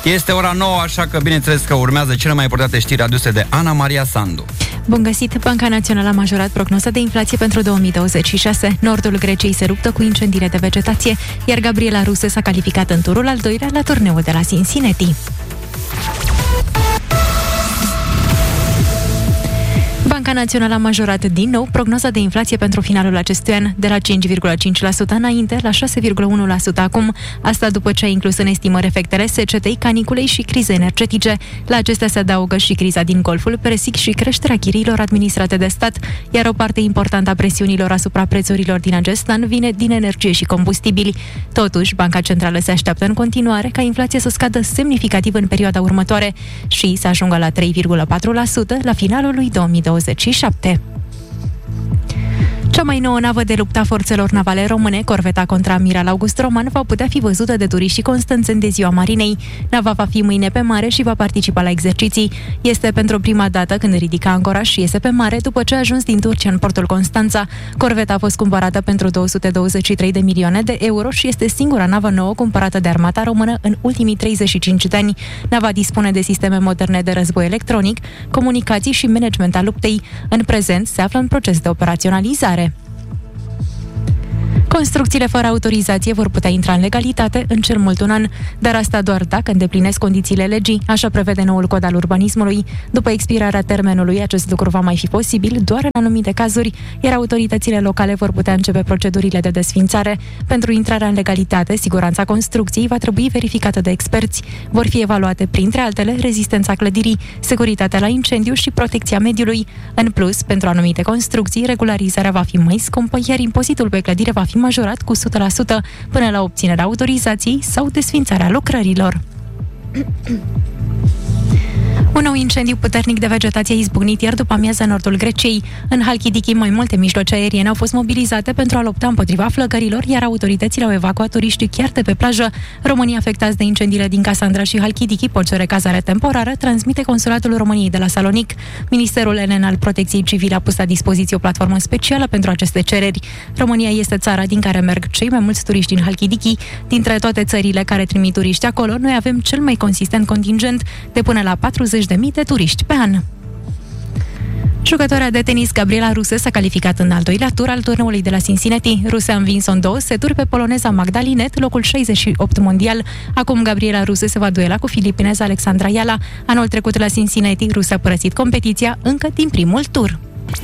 Este ora 9, așa că bineînțeles că urmează cele mai importante știri aduse de Ana Maria Sandu. Bun găsit! Banca Națională a majorat prognoza de inflație pentru 2026. Nordul Greciei se luptă cu incendiile de vegetație, iar Gabriela Ruse s-a calificat în turul al doilea la turneul de la Cincinnati. Banca Națională a majorat din nou prognoza de inflație pentru finalul acestui an, de la 5,5% înainte la 6,1% acum. Asta după ce a inclus în estimări efectele secetei, caniculei și crizei energetice. La acestea se adaugă și criza din Golful Persic și creșterea chiriilor administrate de stat, iar o parte importantă a presiunilor asupra prețurilor din acest an vine din energie și combustibili. Totuși, Banca Centrală se așteaptă în continuare ca inflația să scadă semnificativ în perioada următoare și să ajungă la 3,4% la finalul lui 2027. Cea mai nouă navă de luptă a forțelor navale române, corveta contraamiral August Roman, va putea fi văzută de turiștii constanțeni de Ziua Marinei. Nava va fi mâine pe mare și va participa la exerciții. Este pentru prima dată când ridică ancora și iese pe mare după ce a ajuns din Turcia în portul Constanța. Corveta a fost cumpărată pentru 223 de milioane de euro și este singura navă nouă cumpărată de armata română în ultimii 35 de ani. Nava dispune de sisteme moderne de război electronic, comunicații și management al luptei. În prezent se află în proces de operaționalizare. Construcțiile fără autorizație vor putea intra în legalitate în cel mult un an, dar asta doar dacă îndeplinesc condițiile legii, așa prevede noul cod al urbanismului. După expirarea termenului, acest lucru va mai fi posibil doar în anumite cazuri, iar autoritățile locale vor putea începe procedurile de desființare. Pentru intrarea în legalitate, siguranța construcției va trebui verificată de experți. Vor fi evaluate, printre altele, rezistența clădirii, securitatea la incendiu și protecția mediului. În plus, pentru anumite construcții, regularizarea va fi mai scumpă, iar impozitul pe clădire va fi majorat cu 100% până la obținerea autorizației sau desființarea lucrărilor. Un nou incendiu puternic de vegetație a izbucnit ieri după amiază în nordul Greciei. În Halkidiki, mai multe mijloace aeriene au fost mobilizate pentru a lupta împotriva flăcărilor, iar autoritățile au evacuat turiștii chiar de pe plajă. Românii afectați de incendiile din Casandra și Halkidiki pot cere cazare temporară, transmite Consulatul României de la Salonic. Ministerul elen al Protecției Civile a pus la dispoziție o platformă specială pentru aceste cereri. România este țara din care merg cei mai mulți turiști din Halkidiki. Dintre toate țările care trimit turiști acolo, noi avem cel mai consistent contingent de până la 40.000 de turiști pe an. Jucătoarea de tenis Gabriela Ruse s-a calificat în al doilea tur al turneului de la Cincinnati. Ruse a învins-o în 2 seturi pe poloneza Magda Linette, locul 68 mondial. Acum Gabriela Ruse se va duela cu filipineza Alexandra Yala. Anul trecut la Cincinnati, Ruse a părăsit competiția încă din primul tur.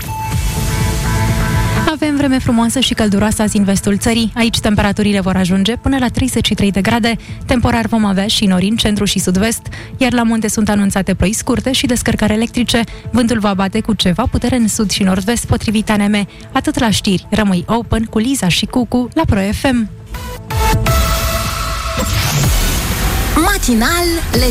Avem vreme frumoasă și călduroasă azi în vestul țării. Aici temperaturile vor ajunge până la 33 de grade. Temporar vom avea și nori în centru și sud-vest, iar la munte sunt anunțate ploi scurte și descărcări electrice. Vântul va bate cu ceva putere în sud și nord-vest, potrivit ANM. Atât la știri. Rămâi open cu Liza și Cucu la Pro FM. Matinal